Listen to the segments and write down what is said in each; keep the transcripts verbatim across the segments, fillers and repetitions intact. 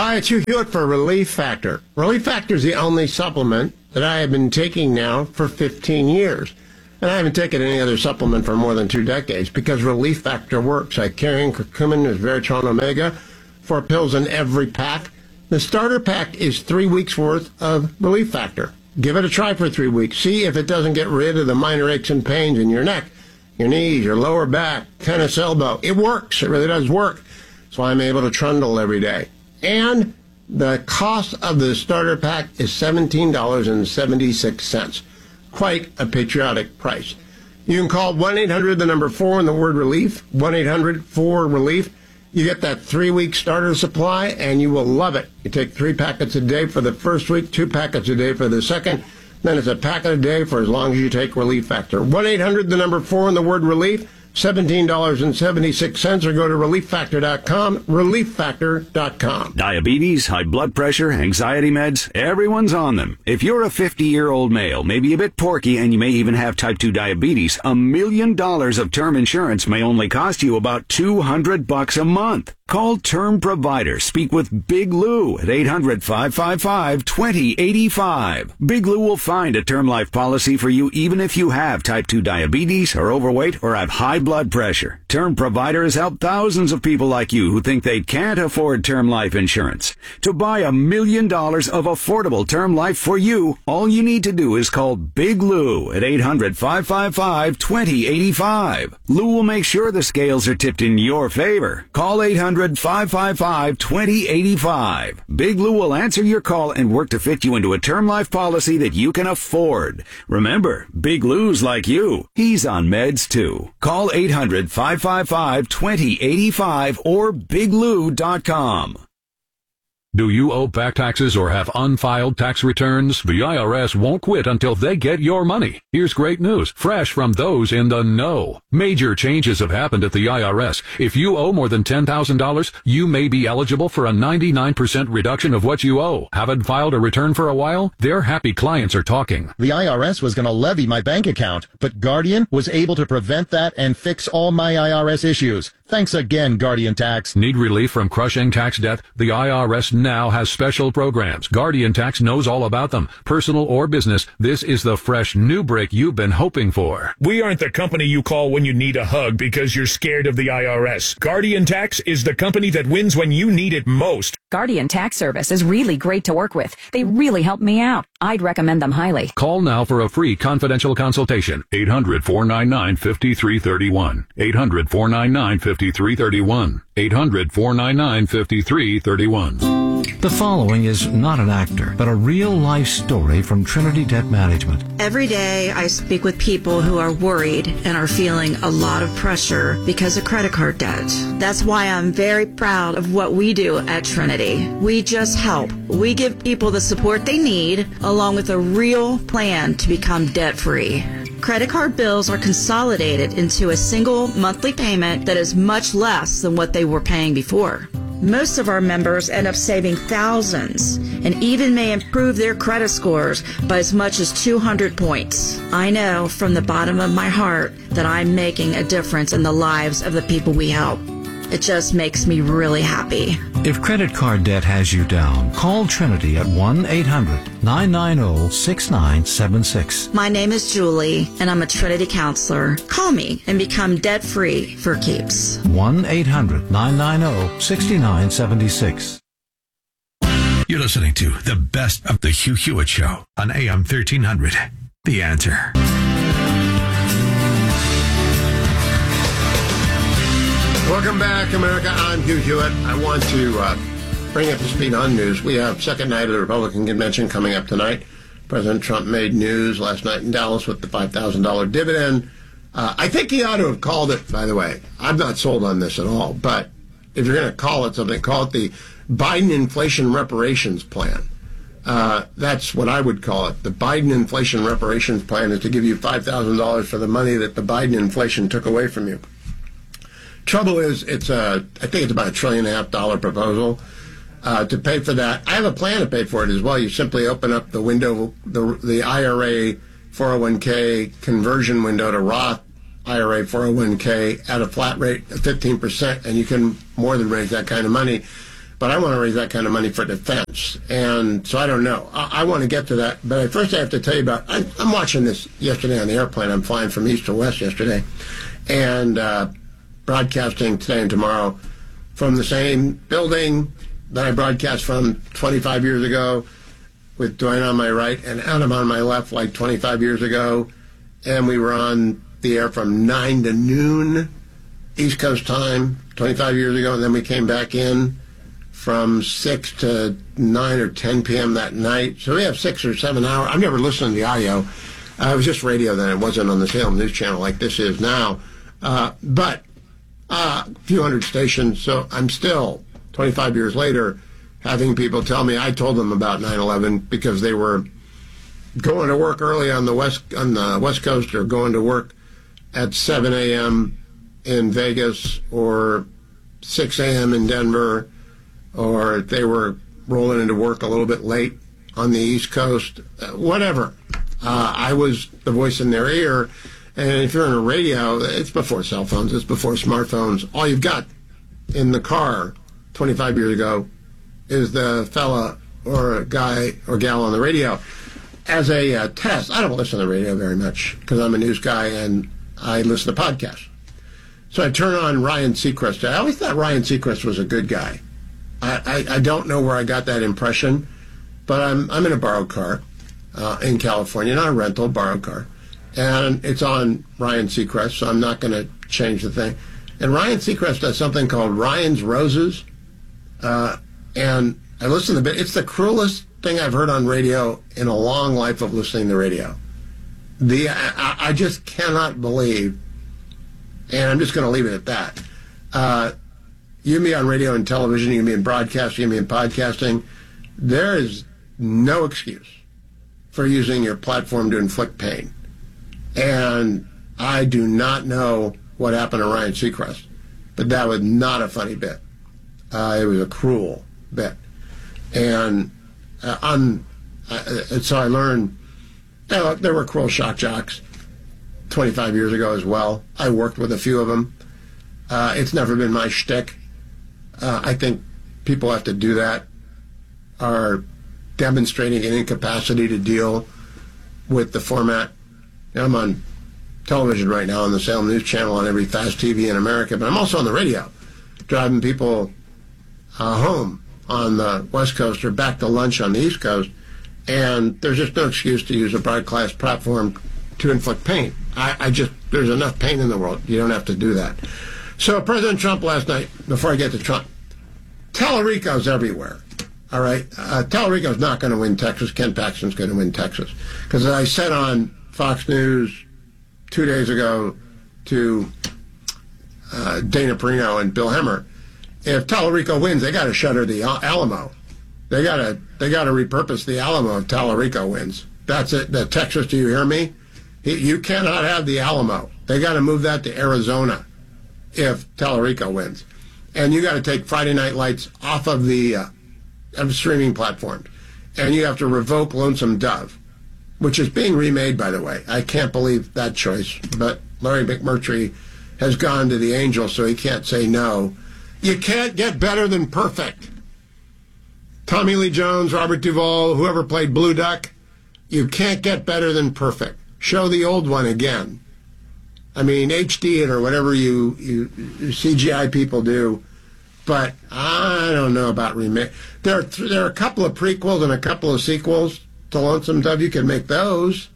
Hi, it's Hugh Hewitt for Relief Factor. Relief Factor is the only supplement that I have been taking now for fifteen years. And I haven't taken any other supplement for more than two decades because Relief Factor works. I carry in curcumin, resveratrol, omega, four pills in every pack. The starter pack is three weeks worth of Relief Factor. Give it a try for three weeks. See if it doesn't get rid of the minor aches and pains in your neck, your knees, your lower back, tennis elbow. It works. It really does work. So I'm able to trundle every day. And the cost of the starter pack is seventeen dollars and seventy-six cents. Quite a patriotic price. You can call one eight hundred, the number four, and the word relief, one eight hundred four relief. You get that three-week starter supply, and you will love it. You take three packets a day for the first week, two packets a day for the second. Then it's a packet a day for as long as you take Relief Factor. one eight hundred, the number four, and the word relief, seventeen dollars and seventy-six cents, or go to relief factor dot com, relief factor dot com. Diabetes, high blood pressure, anxiety meds, everyone's on them. If you're a fifty-year-old male, maybe a bit porky, and you may even have type two diabetes, a million dollars of term insurance may only cost you about two hundred bucks a month. Call Term Provider. Speak with Big Lou at eight hundred, five five five, two zero eight five. Big Lou will find a term life policy for you even if you have type two diabetes, are overweight, or have high blood pressure. Term Provider has helped thousands of people like you who think they can't afford term life insurance. To buy a million dollars of affordable term life for you, all you need to do is call Big Lou at eight hundred, five five five, two zero eight five. Lou will make sure the scales are tipped in your favor. Call eight hundred, five five five, two zero eight five. Big Lou will answer your call and work to fit you into a term life policy that you can afford. Remember, Big Lou's like you. He's on meds too. Call eight hundred, five five five, two zero eight five or big lou dot com. Do you owe back taxes or have unfiled tax returns? The I R S won't quit until they get your money. Here's great news, fresh from those in the know. Major changes have happened at the I R S. If you owe more than ten thousand dollars, you may be eligible for a ninety-nine percent reduction of what you owe. Haven't filed a return for a while? Their happy clients are talking. The I R S was going to levy my bank account, but Guardian was able to prevent that and fix all my I R S issues. Thanks again, Guardian Tax. Need relief from crushing tax debt? The I R S now has special programs. Guardian Tax knows all about them. Personal or business, this is the fresh new break you've been hoping for. We aren't the company you call when you need a hug because you're scared of the I R S. Guardian Tax is the company that wins when you need it most. Guardian Tax Service is really great to work with. They really helped me out. I'd recommend them highly. Call now for a free confidential consultation. eight hundred, four nine nine, five three three one. eight hundred, four nine nine, five three three one. eight hundred, four nine nine, five three three one. The following is not an actor, but a real-life story from Trinity Debt Management. Every day I speak with people who are worried and are feeling a lot of pressure because of credit card debt. That's why I'm very proud of what we do at Trinity. We just help. We give people the support they need, along with a real plan to become debt-free. Credit card bills are consolidated into a single monthly payment that is much less than what they were paying before. Most of our members end up saving thousands and even may improve their credit scores by as much as two hundred points. I know from the bottom of my heart that I'm making a difference in the lives of the people we help. It just makes me really happy. If credit card debt has you down, call Trinity at one eight hundred, nine nine zero, six nine seven six. My name is Julie, and I'm a Trinity counselor. Call me and become debt-free for keeps. one eight hundred, nine nine zero, six nine seven six. You're listening to the best of the Hugh Hewitt Show on A M thirteen hundred. The Answer. Welcome back, America. I'm Hugh Hewitt. I want to uh, bring up to speed on news. We have second night of the Republican convention coming up tonight. President Trump made news last night in Dallas with the five thousand dollars dividend. Uh, I think he ought to have called it, by the way. I'm not sold on this at all, but if you're going to call it something, call it the Biden Inflation Reparations Plan. Uh, that's what I would call it. The Biden Inflation Reparations Plan is to give you five thousand dollars for the money that the Biden inflation took away from you. Trouble is, it's a, I think it's about a trillion and a half dollar proposal uh, to pay for that. I have a plan to pay for it as well. You simply open up the window, the the I R A four oh one k conversion window to Roth I R A four oh one k at a flat rate of fifteen percent, and you can more than raise that kind of money. but I want to raise that kind of money for defense. And so I don't know. I, I want to get to that. But at first I have to tell you about, I, I'm watching this yesterday on the airplane. I'm flying from east to west yesterday. And uh, broadcasting today and tomorrow from the same building that I broadcast from twenty-five years ago, with Dwayne on my right and Adam on my left like twenty-five years ago. And we were on the air from nine to noon East Coast time twenty-five years ago. And then we came back in from six to nine or ten p.m. that night. So we have six or seven hours. I've never listened to the audio. Uh, it was just radio then. It wasn't on the Salem News Channel like this is now. Uh, but uh, a few hundred stations. So I'm still, twenty-five years later, having people tell me I told them about nine eleven because they were going to work early on the west on the West Coast or going to work at seven a.m. in Vegas or six a.m. in Denver, or they were rolling into work a little bit late on the East Coast, uh, whatever. Uh, I was the voice in their ear, and if you're in a radio, it's before cell phones, it's before smartphones. All you've got in the car twenty-five years ago is the fella or a guy or gal on the radio. As a uh, test, I don't listen to the radio very much because I'm a news guy and I listen to podcasts. So I turn on Ryan Seacrest. I always thought Ryan Seacrest was a good guy. I, I, I don't know where I got that impression, but I'm I'm in a borrowed car uh, in California, not a rental, borrowed car. And it's on Ryan Seacrest, so I'm not going to change the thing. And Ryan Seacrest does something called Ryan's Roses. Uh, and I listen to it. It's the cruelest thing I've heard on radio in a long life of listening to radio. The I, I just cannot believe, and I'm just going to leave it at that. Uh, you and me on radio and television, you and me in broadcasting, you and me in podcasting, there is no excuse for using your platform to inflict pain. And I do not know what happened to Ryan Seacrest, but that was not a funny bit. Uh, it was a cruel bit. And uh, on, uh, so I learned, you know, there were cruel shock jocks twenty-five years ago as well. I worked with a few of them. Uh, it's never been my shtick. Uh, I think people have to do that, are demonstrating an incapacity to deal with the format. You know, I'm on television right now on the Salem News Channel on every fast T V in America, but I'm also on the radio, driving people uh, home on the West Coast or back to lunch on the East Coast, and there's just no excuse to use a broadcast platform to inflict pain. I, I just, there's enough pain in the world. You don't have to do that. So President Trump last night, before I get to Trump, Tallarico's everywhere. All right? Uh, Tallarico's not going to win Texas. Ken Paxton's going to win Texas. Because as I said on Fox News two days ago to uh, Dana Perino and Bill Hemmer, if Tallarico wins, they got to shutter the Alamo. They got to they got to repurpose the Alamo if Tallarico wins. That's it. The Texas, do you hear me? You cannot have the Alamo. They got to move that to Arizona if Tallarico wins. And you got to take Friday Night Lights off of the uh, of streaming platforms. And you have to revoke Lonesome Dove, which is being remade, by the way. I can't believe that choice. But Larry McMurtry has gone to the Angels, so he can't say no. You can't get better than perfect. Tommy Lee Jones, Robert Duvall, whoever played Blue Duck, you can't get better than perfect. Show the old one again. I mean, H D it or whatever you, you C G I people do, but I don't know about remake. There are, th- there are a couple of prequels and a couple of sequels to Lonesome Dove. You can make those,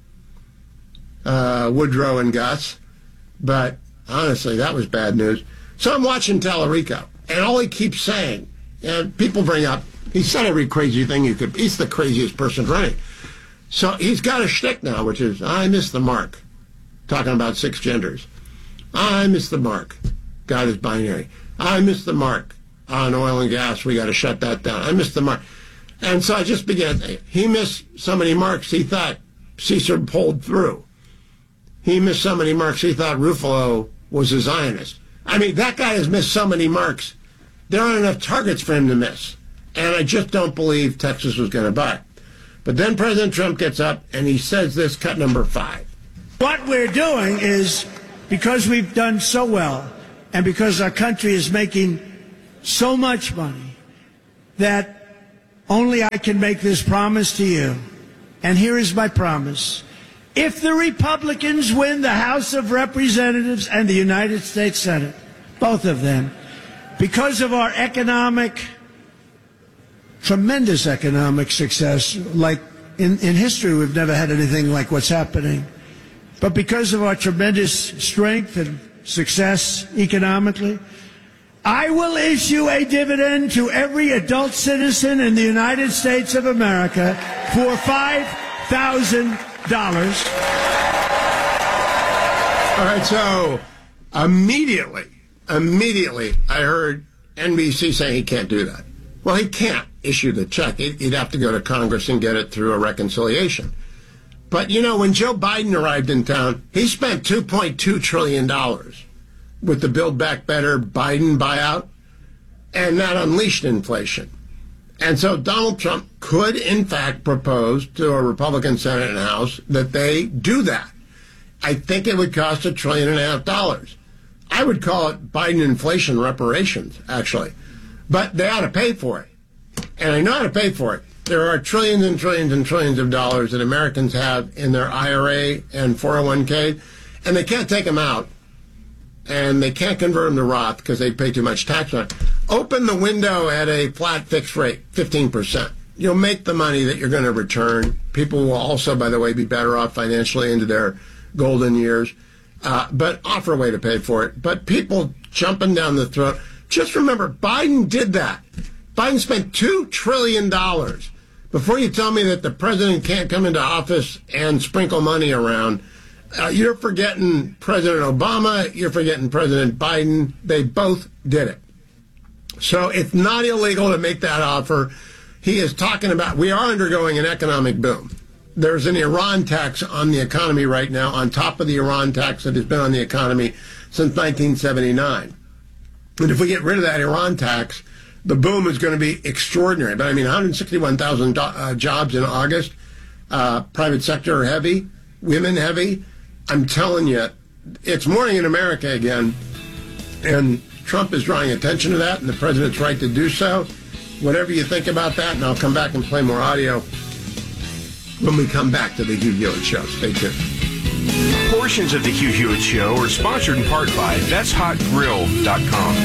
uh, Woodrow and Gus, but honestly, that was bad news. So I'm watching Tallarico, and all he keeps saying, and people bring up, he said every crazy thing you could, he's the craziest person running. So he's got a shtick now, which is, I miss the mark. Talking about six genders. I miss the mark. God is binary. I miss the mark on oil and gas. We got to shut that down. I miss the mark. And so I just began, he missed so many marks he thought Caesar pulled through. He missed so many marks he thought Ruffalo was a Zionist. I mean, that guy has missed so many marks. There aren't enough targets for him to miss. And I just don't believe Texas was going to buy. But then President Trump gets up and he says this, cut number five. What we're doing is, because we've done so well and because our country is making so much money, that only I can make this promise to you. And here is my promise. If the Republicans win the House of Representatives and the United States Senate, both of them, because of our economic, tremendous economic success, like in, in history we've never had anything like what's happening, but because of our tremendous strength and success economically, I will issue a dividend to every adult citizen in the United States of America for five thousand dollars. All right, so immediately, immediately, I heard N B C saying he can't do that. Well, he can't issue the check. He'd have to go to Congress and get it through a reconciliation. But, you know, when Joe Biden arrived in town, he spent two point two trillion dollars with the Build Back Better Biden buyout, and that unleashed inflation. And so Donald Trump could, in fact, propose to a Republican Senate and House that they do that. I think it would cost a trillion and a half dollars. I would call it Biden inflation reparations, actually. But they ought to pay for it. And I know how to pay for it. There are trillions and trillions and trillions of dollars that Americans have in their I R A and four oh one k, and they can't take them out. And they can't convert them to Roth because they pay too much tax on it. Open the window at a flat fixed rate, fifteen percent. You'll make the money that you're going to return. People will also, by the way, be better off financially into their golden years. Uh, but offer a way to pay for it. But people jumping down the throat. Just remember, Biden did that. Biden spent two trillion dollars. Before you tell me that the president can't come into office and sprinkle money around, Uh, you're forgetting President Obama, you're forgetting President Biden. They both did it. So it's not illegal to make that offer. He is talking about, we are undergoing an economic boom. There's an Iran tax on the economy right now, on top of the Iran tax that has been on the economy since nineteen seventy-nine. And if we get rid of that Iran tax, the boom is going to be extraordinary. But I mean, one hundred sixty-one thousand uh, jobs in August, uh, private sector heavy, women heavy. I'm telling you, it's morning in America again, and Trump is drawing attention to that, and the president's right to do so. Whatever you think about that, and I'll come back and play more audio when we come back to the Hugh Hewitt Show. Stay tuned. Portions of the Hugh Hewitt Show are sponsored in part by That's Hot Grill dot com.